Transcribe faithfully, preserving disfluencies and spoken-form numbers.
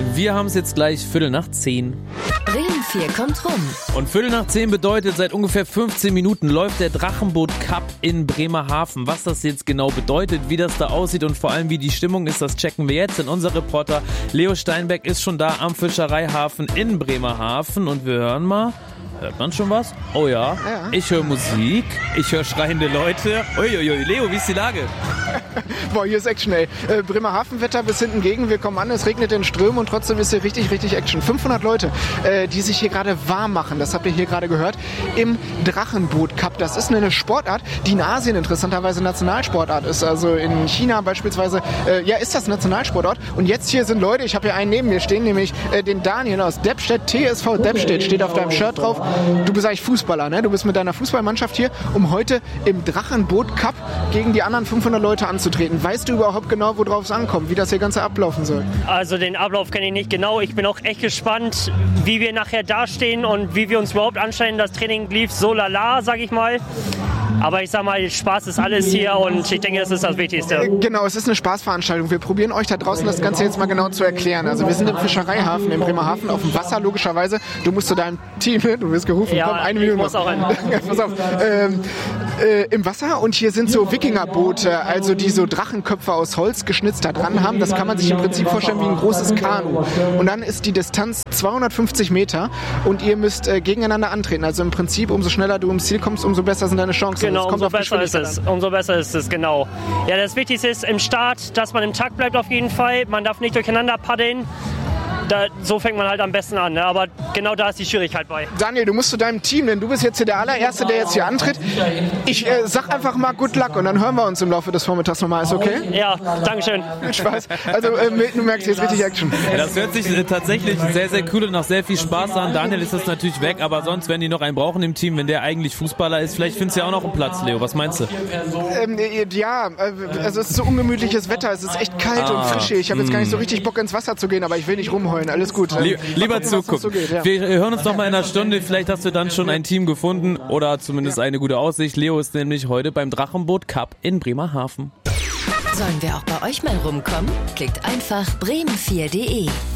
Wir haben es jetzt gleich Viertel nach zehn. Bremen vier kommt rum. Und Viertel nach zehn bedeutet, seit ungefähr fünfzehn Minuten läuft der Drachenboot Cup in Bremerhaven. Was das jetzt genau bedeutet, wie das da aussieht und vor allem wie die Stimmung ist, das checken wir jetzt. Denn unser Reporter Leo Steinbeck ist schon da am Fischereihafen in Bremerhaven und wir hören mal. Hört man schon was? Oh ja, ja. Ich höre Musik, ich höre schreiende Leute. Uiuiui, Leo, wie ist die Lage? Boah, hier ist Action, ey. Äh, Bremerhaven-Wetter bis hinten gegen. Wir kommen an, es regnet in Strömen und trotzdem ist hier richtig, richtig Action. fünfhundert Leute, äh, die sich hier gerade warm machen, das habt ihr hier gerade gehört, im Drachenboot-Cup. Das ist eine Sportart, die in Asien interessanterweise Nationalsportart ist. Also in China beispielsweise, äh, ja, ist das Nationalsportart. Und jetzt hier sind Leute, ich habe hier einen neben mir stehen, nämlich äh, den Daniel aus Deppstedt, T S V Deppstedt, steht auf deinem Shirt drauf. Du bist eigentlich Fußballer, ne? Du bist mit deiner Fußballmannschaft hier, um heute im Drachenboot-Cup gegen die anderen fünfhundert Leute anzutreten. Weißt du überhaupt genau, worauf es ankommt, wie das hier Ganze ablaufen soll? Also den Ablauf kenne ich nicht genau. Ich bin auch echt gespannt, wie wir nachher dastehen und wie wir uns überhaupt anstellen. Das Training lief so lala, sag ich mal. Aber ich sag mal, Spaß ist alles hier und ich denke, das ist das Wichtigste. Genau, es ist eine Spaßveranstaltung. Wir probieren euch da draußen das Ganze jetzt mal genau zu erklären. Also wir sind im Fischereihafen in Bremerhaven auf dem Wasser, logischerweise. Du musst zu deinem Team, du wirst gerufen, ja, komm, eine Minute muss auch hin. Pass auf. Ähm, äh, im Wasser und hier sind so Wikingerboote, also die so Drachenköpfe aus Holz geschnitzt da dran haben. Das kann man sich im Prinzip vorstellen wie ein großes Kanu. Und dann ist die Distanz zweihundertfünfzig Meter und ihr müsst äh, gegeneinander antreten. Also im Prinzip, umso schneller du ins Ziel kommst, umso besser sind deine Chancen. Genau, umso besser ist es. Umso besser ist es, genau. Ja, das Wichtigste ist im Start, dass man im Takt bleibt auf jeden Fall. Man darf nicht durcheinander paddeln. Da, so fängt man halt am besten an, ne? Aber genau da ist die Schwierigkeit bei. Daniel, du musst zu deinem Team, denn du bist jetzt hier der allererste, der jetzt hier antritt. Ich äh, sag einfach mal Good Luck und dann hören wir uns im Laufe des Vormittags nochmal. Ist okay? Ja, dankeschön. Viel Spaß. Also äh, du merkst jetzt richtig Action. Ja, das hört sich äh, tatsächlich sehr, sehr cool und nach sehr viel Spaß an. Daniel ist das natürlich weg, aber sonst, wenn die noch einen brauchen im Team, wenn der eigentlich Fußballer ist, vielleicht findest du ja auch noch einen Platz, Leo. Was meinst du? Ähm, ja, also es ist so ungemütliches Wetter, es ist echt kalt ah, und frisch hier. Ich habe jetzt gar nicht so richtig Bock ins Wasser zu gehen, aber ich will nicht rumheulen. Alles gut. Lie- lieber gucken, zugucken. So geht, ja. Wir hören uns noch mal in einer Stunde. Vielleicht hast du dann schon ein Team gefunden oder zumindest eine gute Aussicht. Leo ist nämlich heute beim Drachenboot Cup in Bremerhaven. Sollen wir auch bei euch mal rumkommen? Klickt einfach bremen vier punkt de.